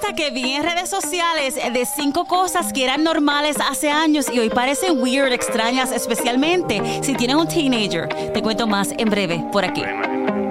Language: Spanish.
cosa que vi en redes sociales de 5 cosas que eran normales hace años y hoy parecen weird, extrañas, especialmente si tienes un teenager. Te cuento más en breve por aquí.